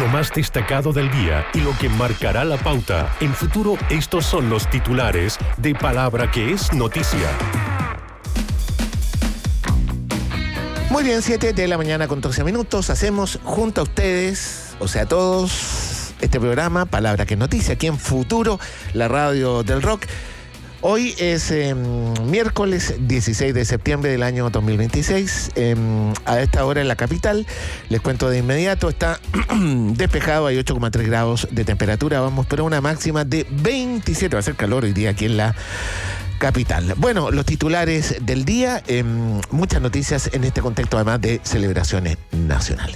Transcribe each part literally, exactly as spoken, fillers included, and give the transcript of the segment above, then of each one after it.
más destacado del día y lo que marcará la pauta. En Futuro, estos son los titulares de Palabra que es noticia. Muy bien, siete de la mañana con trece minutos. Hacemos junto a ustedes, o sea, todos, este programa, Palabra que es noticia, aquí en Futuro, la radio del rock. Hoy es eh, miércoles dieciséis de septiembre del año dos mil veintiséis. Eh, a esta hora en la capital, les cuento de inmediato, está despejado, hay ocho coma tres grados de temperatura. Vamos por una máxima de veintisiete. Va a ser calor hoy día aquí en la capital. Bueno, los titulares del día, eh, muchas noticias en este contexto, además de celebraciones nacionales.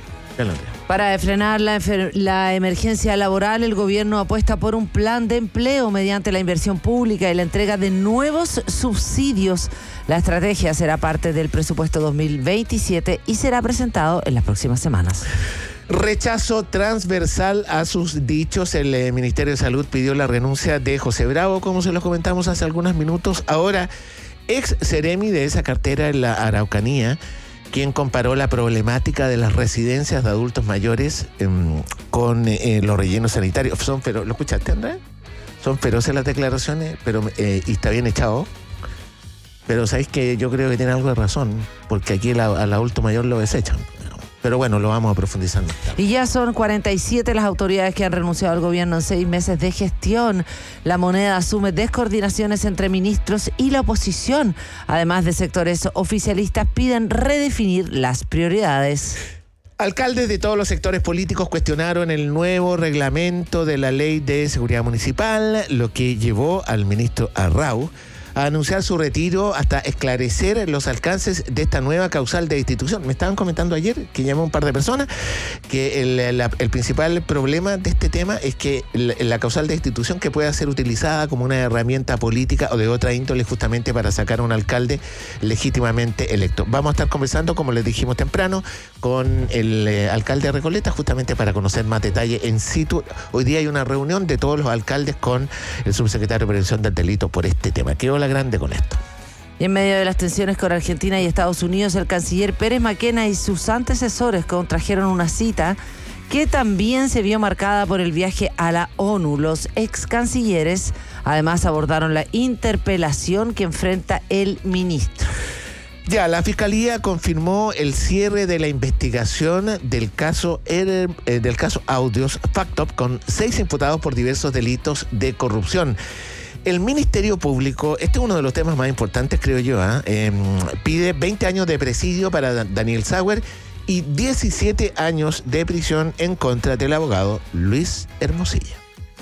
Para frenar la, la emergencia laboral, el gobierno apuesta por un plan de empleo mediante la inversión pública y la entrega de nuevos subsidios. La estrategia será parte del presupuesto dos mil veintisiete y será presentado en las próximas semanas. Rechazo transversal a sus dichos. El eh, Ministerio de Salud pidió la renuncia de José Bravo, como se lo comentamos hace algunos minutos. Ahora, ex seremi de esa cartera en la Araucanía, quien comparó la problemática de las residencias de adultos mayores eh, con eh, los rellenos sanitarios. Son fero- ¿Lo escuchaste, Andrés? Son feroces las declaraciones, pero eh, y está bien echado. Pero sabéis que yo creo que tiene algo de razón, porque aquí la, al adulto mayor lo desechan. Pero bueno, lo vamos a profundizar más tarde. Y ya son cuarenta y siete las autoridades que han renunciado al gobierno en seis meses de gestión. La Moneda asume descoordinaciones entre ministros y la oposición. Además de sectores oficialistas, piden redefinir las prioridades. Alcaldes de todos los sectores políticos cuestionaron el nuevo reglamento de la Ley de Seguridad Municipal, lo que llevó al ministro Arrau a anunciar su retiro hasta esclarecer los alcances de esta nueva causal de destitución. Me estaban comentando ayer, que llamó un par de personas, que el, la, el principal problema de este tema es que la, la causal de destitución que pueda ser utilizada como una herramienta política o de otra índole justamente para sacar a un alcalde legítimamente electo. Vamos a estar conversando, como les dijimos temprano, con el eh, alcalde de Recoleta, justamente para conocer más detalle en situ. Hoy día hay una reunión de todos los alcaldes con el subsecretario de Prevención del Delito por este tema. Quedó la grande con esto. Y en medio de las tensiones con Argentina y Estados Unidos, el canciller Pérez Mackenna y sus antecesores contrajeron una cita que también se vio marcada por el viaje a la ONU. Los ex cancilleres además abordaron la interpelación que enfrenta el ministro. Ya, la Fiscalía confirmó el cierre de la investigación del caso, eh, del caso Audios Factop con seis imputados por diversos delitos de corrupción. El Ministerio Público, este es uno de los temas más importantes, creo yo, ¿eh? Eh, pide veinte años de presidio para Daniel Sauer y diecisiete años de prisión en contra del abogado Luis Hermosilla.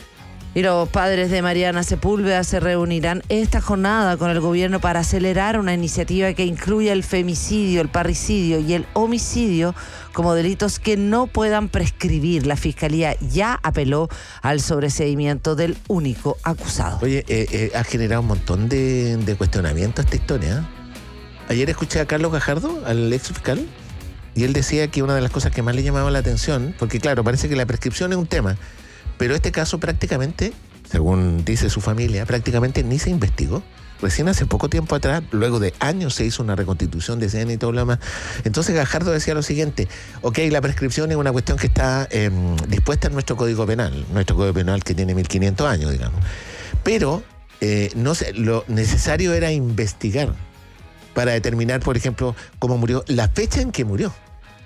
Y los padres de Mariana Sepúlveda se reunirán esta jornada con el gobierno para acelerar una iniciativa que incluya el femicidio, el parricidio y el homicidio como delitos que no puedan prescribir. La Fiscalía ya apeló al sobreseimiento del único acusado. Oye, eh, eh, ha generado un montón de, de cuestionamientos esta historia, ¿eh? Ayer escuché a Carlos Gajardo, al ex fiscal, y él decía que una de las cosas que más le llamaba la atención, porque claro, parece que la prescripción es un tema, pero este caso prácticamente, según dice su familia, prácticamente ni se investigó. Recién hace poco tiempo atrás, luego de años, se hizo una reconstitución de escena y todo lo demás. Entonces Gajardo decía lo siguiente: ok, la prescripción es una cuestión que está eh, dispuesta en nuestro Código Penal, nuestro Código Penal que tiene mil quinientos años, digamos. Pero eh, no sé, lo necesario era investigar para determinar, por ejemplo, cómo murió, la fecha en que murió.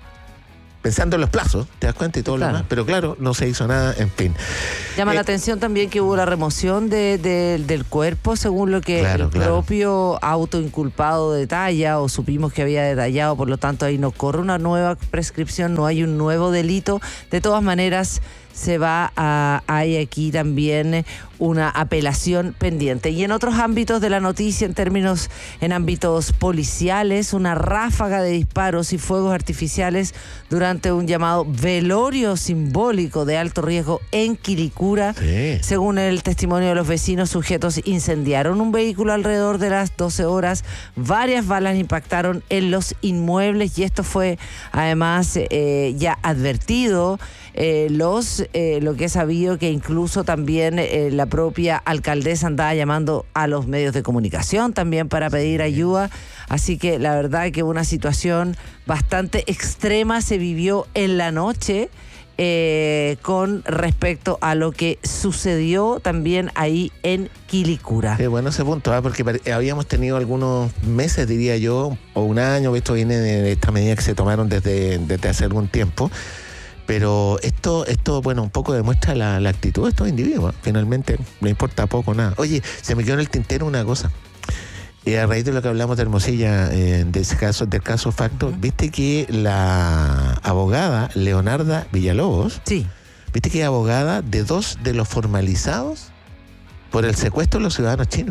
Pensando en los plazos, ¿te das cuenta? Y todo Claro. lo demás. Pero claro, no se hizo nada, en fin. Llama Eh, la atención también que hubo la remoción de, de- del cuerpo, según lo que Claro, el claro. propio autoinculpado detalla, o supimos que había detallado, por lo tanto ahí no corre una nueva prescripción, no hay un nuevo delito. De todas maneras, se va a, hay aquí también una apelación pendiente. Y en otros ámbitos de la noticia, en términos, en ámbitos policiales, una ráfaga de disparos y fuegos artificiales durante un llamado velorio simbólico de alto riesgo en Quilicura. Sí. Según el testimonio de los vecinos, sujetos incendiaron un vehículo alrededor de las doce horas. Varias balas impactaron en los inmuebles y esto fue además eh, ya advertido. Eh, los eh, lo que he sabido que incluso también eh, la propia alcaldesa andaba llamando a los medios de comunicación también para pedir ayuda, así que la verdad que una situación bastante extrema se vivió en la noche eh, con respecto a lo que sucedió también ahí en Quilicura. Qué bueno ese punto, ¿eh? Porque pare- habíamos tenido algunos meses, diría yo, o un año, esto viene de esta medida que se tomaron desde, desde hace algún tiempo. Pero esto, esto bueno, un poco demuestra la, la actitud de estos individuos. Finalmente, no importa poco nada. Oye, se me quedó en el tintero una cosa. Eh, a raíz de lo que hablamos de Hermosilla, eh, de ese caso, del caso Facto, uh-huh. Viste que la abogada Leonarda Villalobos, sí. Viste que es abogada de dos de los formalizados por el secuestro de los ciudadanos chinos.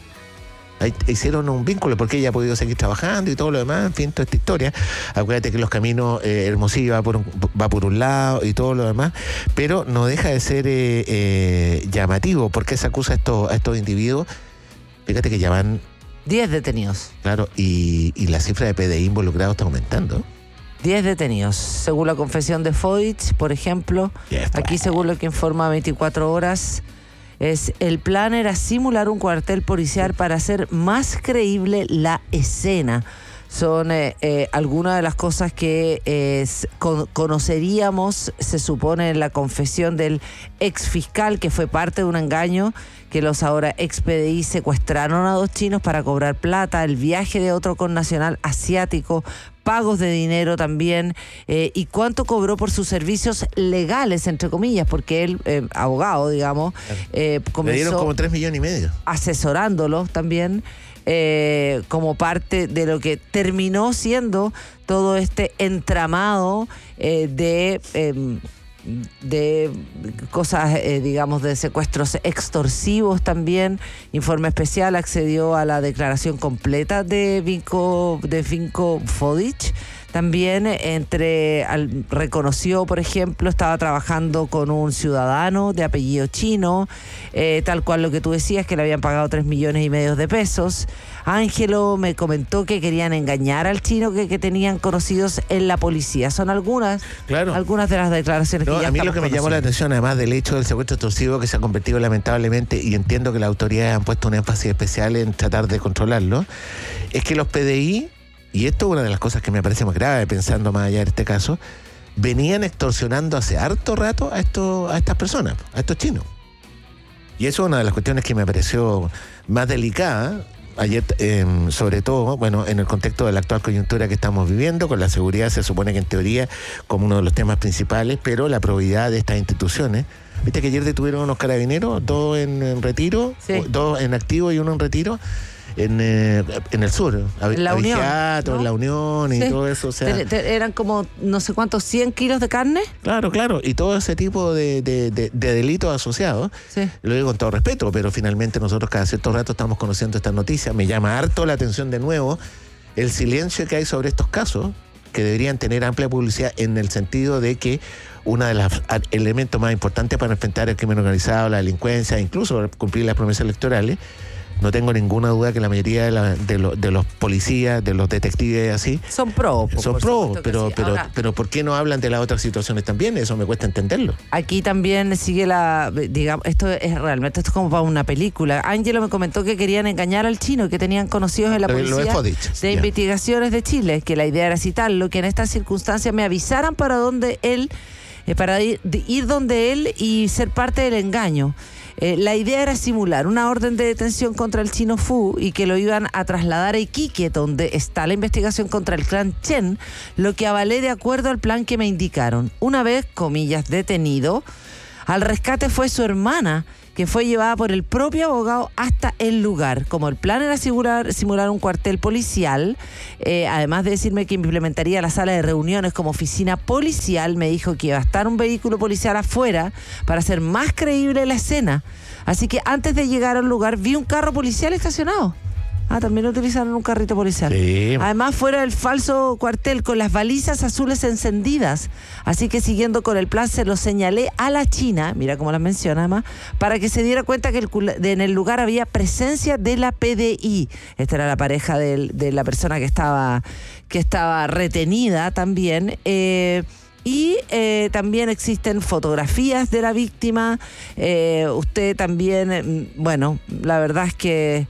Ahí hicieron un vínculo porque ella ha podido seguir trabajando y todo lo demás, en fin, toda esta historia. Acuérdate que los caminos, eh, Hermosillo va por, un, va por un lado y todo lo demás, pero no deja de ser eh, eh, llamativo porque se acusa a estos, a estos individuos. Fíjate que ya van diez detenidos. Claro, y, y la cifra de P D I involucrados está aumentando. diez detenidos, según la confesión de Foich, por ejemplo. Yes, aquí, según lo que informa veinticuatro horas, es el plan era simular un cuartel policial para hacer más creíble la escena. Son eh, eh, algunas de las cosas que eh, con, conoceríamos, se supone, en la confesión del ex fiscal, que fue parte de un engaño, que los ahora ex P D I secuestraron a dos chinos para cobrar plata, el viaje de otro connacional asiático, pagos de dinero también, eh, y cuánto cobró por sus servicios legales, entre comillas, porque él, eh, abogado, digamos, eh, comenzó... Le dieron como tres millones y medio. Asesorándolos también, eh, como parte de lo que terminó siendo todo este entramado eh, de... Eh, de cosas, eh, digamos, de secuestros extorsivos también. Informe especial accedió a la declaración completa de Vinko, de Vinko Foich. También entre al, reconoció, por ejemplo, estaba trabajando con un ciudadano de apellido chino, eh, tal cual lo que tú decías, que le habían pagado tres millones y medio de pesos. Ángelo me comentó que querían engañar al chino que, que tenían conocidos en la policía. Son algunas, claro. algunas de las declaraciones no, que ya a mí lo que me conociendo. llamó la atención, además del hecho del secuestro extorsivo que se ha convertido lamentablemente, y entiendo que las autoridades han puesto un énfasis especial en tratar de controlarlo, es que los P D I, y esto es una de las cosas que me parece más grave, pensando más allá de este caso, venían extorsionando hace harto rato a, esto, a estas personas, a estos chinos. Y eso es una de las cuestiones que me pareció más delicada ayer, eh, sobre todo, bueno, en el contexto de la actual coyuntura que estamos viviendo, con la seguridad se supone que en teoría como uno de los temas principales, pero la probidad de estas instituciones. Viste que ayer detuvieron unos carabineros, dos en, en retiro, sí. dos en activo y uno en retiro, en, eh, en el sur, la Unión, ¿no? En la Unión y sí. todo eso. O sea, te, te, eran como no sé cuántos, cien kilos de carne. Claro, claro, y todo ese tipo de, de, de, de delitos asociados. Sí. Lo digo con todo respeto, pero finalmente nosotros cada cierto rato estamos conociendo estas noticias. Me llama harto la atención de nuevo el silencio que hay sobre estos casos, que deberían tener amplia publicidad en el sentido de que uno de los elementos más importantes para enfrentar el crimen organizado, la delincuencia, incluso cumplir las promesas electorales. No tengo ninguna duda que la mayoría de, la, de, lo, de los policías, de los detectives así... Son pro. Son pro, pero, sí. pero, Ahora, pero ¿por qué no hablan de las otras situaciones también? Eso me cuesta entenderlo. Aquí también sigue la... digamos, esto es realmente, esto es como para una película. Ángelo me comentó que querían engañar al chino, que tenían conocidos en la policía de, de yeah. investigaciones de Chile, que la idea era citarlo, que en estas circunstancias me avisaran para donde él... Eh, para ir, ir donde él y ser parte del engaño. Eh, la idea era simular una orden de detención contra el chino Fu y que lo iban a trasladar a Iquique, donde está la investigación contra el clan Chen, lo que avalé de acuerdo al plan que me indicaron. Una vez, comillas, detenido, al rescate fue su hermana, que fue llevada por el propio abogado hasta el lugar. Como el plan era simular, simular un cuartel policial, eh, además de decirme que implementaría la sala de reuniones como oficina policial, me dijo que iba a estar un vehículo policial afuera para hacer más creíble la escena. Así que antes de llegar al lugar vi un carro policial estacionado. Ah, también utilizaron un carrito policial. Sí. Además, fuera del falso cuartel con las balizas azules encendidas. Así que siguiendo con el plan, se lo señalé a la China, mira cómo las menciona además, para que se diera cuenta que el, de, en el lugar había presencia de la P D I. Esta era la pareja de, de la persona que estaba, que estaba retenida también. Eh, Y eh, también existen fotografías de la víctima. Eh, usted también, bueno, la verdad es que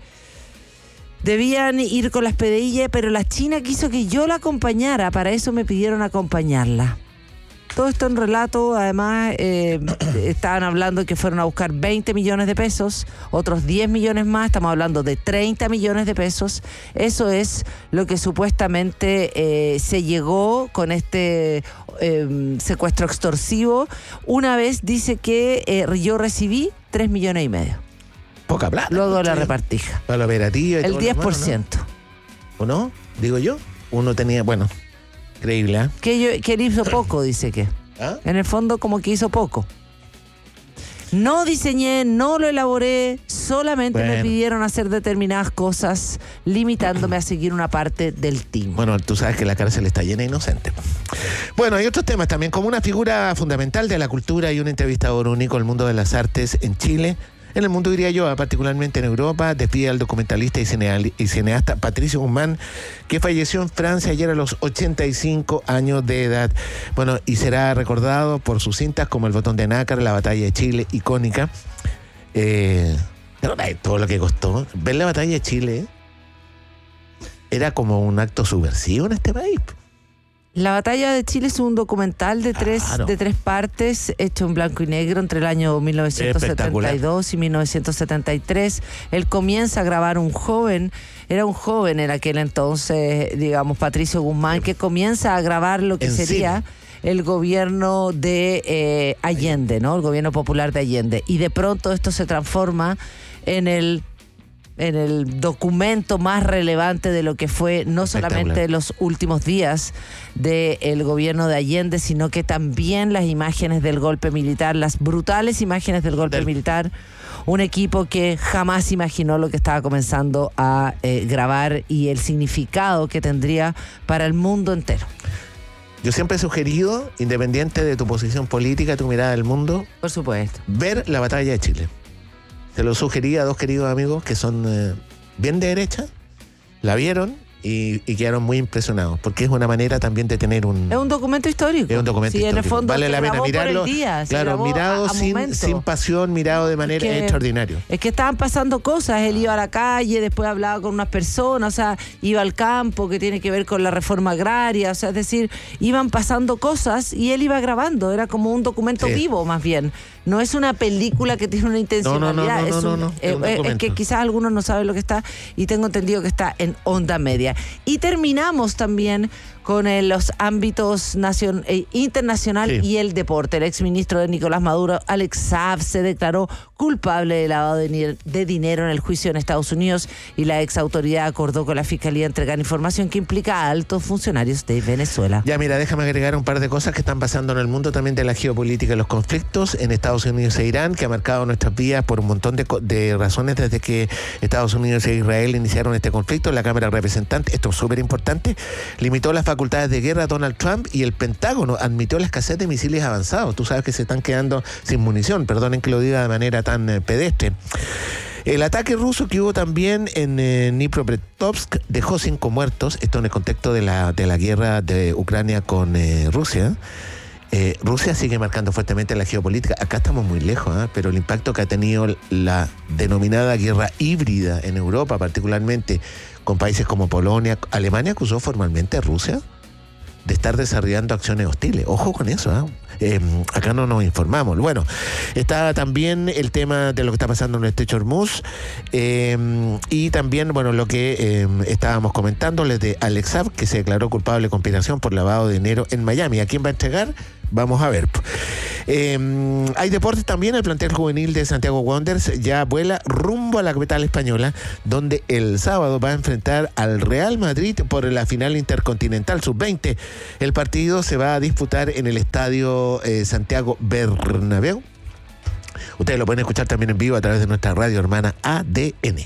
debían ir con las P D I, pero la China quiso que yo la acompañara, para eso me pidieron acompañarla. Todo esto en relato, además, eh, estaban hablando que fueron a buscar veinte millones de pesos, otros diez millones más, estamos hablando de treinta millones de pesos. Eso es lo que supuestamente eh, se llegó con este eh, secuestro extorsivo. Una vez dice que eh, yo recibí tres millones y medio. Poca plata. Luego de la Sí. repartija. Para la operativa y El todo diez lo por demás, ciento. ¿no? ¿O no? Digo yo. Uno tenía, bueno, increíble, ¿eh? Que, yo, que él hizo poco, dice que. ¿Ah? En el fondo, como que hizo poco. No diseñé, no lo elaboré, solamente Bueno. me pidieron hacer determinadas cosas, limitándome a seguir una parte del team. Bueno, tú sabes que la cárcel está llena de inocentes. Bueno, hay otros temas también, como una figura fundamental de la cultura y un entrevistador único en el mundo de las artes en Chile. En el mundo, diría yo, particularmente en Europa, despide al documentalista y, cineal, y cineasta Patricio Guzmán, que falleció en Francia ayer a los ochenta y cinco años de edad. Bueno, y será recordado por sus cintas como El botón de nácar, La batalla de Chile, icónica. Eh, pero ay, todo lo que costó. Ver la batalla de Chile era como un acto subversivo en este país. La batalla de Chile es un documental de tres, Claro. de tres partes, hecho en blanco y negro entre el año mil novecientos setenta y dos y mil novecientos setenta y tres. Él comienza a grabar un joven, era un joven en aquel entonces, digamos, Patricio Guzmán, que comienza a grabar lo que En sería el gobierno de eh, Allende, ¿no? El gobierno popular de Allende. Y de pronto esto se transforma en el en el documento más relevante de lo que fue no solamente los últimos días del gobierno de Allende, sino que también las imágenes del golpe militar, las brutales imágenes del golpe Del- militar. Un equipo que jamás imaginó lo que estaba comenzando a eh, grabar y el significado que tendría para el mundo entero. Yo siempre he sugerido, independiente de tu posición política, tu mirada del mundo, Por supuesto. ver la batalla de Chile. Se lo sugerí a dos queridos amigos que son eh, bien de derecha, la vieron y, y quedaron muy impresionados, porque es una manera también de tener un... Es un documento histórico. Es un documento sí, en el histórico. fondo Vale se la pena grabó por el mirarlo. día, se Claro, grabó mirado a- a sin, momento. sin pasión, mirado de manera que- extraordinaria. Es que estaban pasando cosas, él iba a la calle, después hablaba con unas personas, o sea, iba al campo, que tiene que ver con la reforma agraria, o sea, es decir, iban pasando cosas y él iba grabando, era como un documento Sí. vivo más bien. No es una película que tiene una intencionalidad, no, no, es, no, un- no, no, es eh, un eh, es documento. que quizás algunos no saben lo que está y tengo entendido que está en Onda Media. Y terminamos también con eh, los ámbitos nacion- eh, internacional Sí. y el deporte. El exministro de Nicolás Maduro, Alex Saab, se declaró culpable de lavado de, ni- de dinero en el juicio en Estados Unidos y la ex autoridad acordó con la Fiscalía entregar información que implica a altos funcionarios de Venezuela. Ya, mira, déjame agregar un par de cosas que están pasando en el mundo también de la geopolítica y los conflictos en Estados Unidos e Irán, que ha marcado nuestras vidas por un montón de, co- de razones desde que Estados Unidos e Israel iniciaron este conflicto. La Cámara de Representantes, esto es súper importante, limitó las facultades de guerra a Donald Trump y el Pentágono admitió la escasez de misiles avanzados. Tú sabes que se están quedando sin munición, perdonen que lo diga de manera tan eh, pedestre. El ataque ruso que hubo también en eh, Dnipropetrovsk dejó cinco muertos, esto en el contexto de la, de la guerra de Ucrania con eh, Rusia. Eh, Rusia sigue marcando fuertemente la geopolítica. Acá estamos muy lejos, ¿eh? Pero el impacto que ha tenido la denominada guerra híbrida en Europa, particularmente con países como Polonia, Alemania acusó formalmente a Rusia de estar desarrollando acciones hostiles. Ojo con eso, ¿eh? Eh, acá no nos informamos. Bueno, está también el tema de lo que está pasando en el estrecho Hormuz eh, y también, bueno, lo que eh, estábamos comentándoles de Alex Saab, que se declaró culpable de conspiración por lavado de dinero en Miami. ¿A quién va a entregar? Vamos a ver. Eh, hay deportes también. El plantel juvenil de Santiago Wanderers ya vuela rumbo a la capital española, donde el sábado va a enfrentar al Real Madrid por la final intercontinental sub veinte. El partido se va a disputar en el estadio eh, Santiago Bernabéu. Ustedes lo pueden escuchar también en vivo a través de nuestra radio hermana A D N.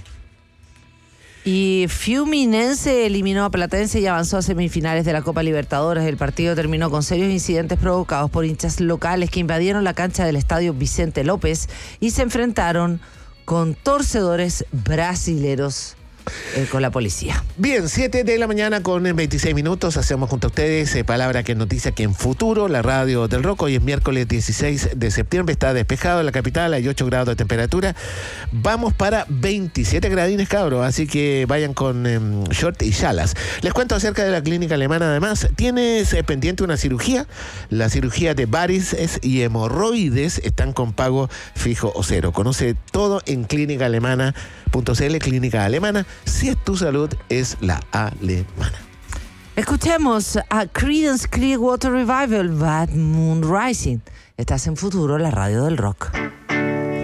Y Fluminense eliminó a Platense y avanzó a semifinales de la Copa Libertadores. El partido terminó con serios incidentes provocados por hinchas locales que invadieron la cancha del estadio Vicente López y se enfrentaron con torcedores brasileros eh, con la policía. Bien, siete de la mañana con veintiséis minutos. Hacemos junto a ustedes eh, Palabra que es noticia que en Futuro, la radio del rock. Hoy es miércoles dieciséis de septiembre. Está despejado en la capital, hay ocho grados de temperatura. Vamos para veintisiete gradines, cabros. Así que vayan con eh, short y chalas. Les cuento acerca de la clínica alemana. Además, tienes eh, pendiente una cirugía. La cirugía de varices y hemorroides están con pago fijo o cero. Conoce todo en clínica alemana punto c l. Clínica Alemana. Si es tu salud, es la alemana. Escuchemos a Creedence Clearwater Revival, Bad Moon Rising. Estás en Futuro, la radio del rock.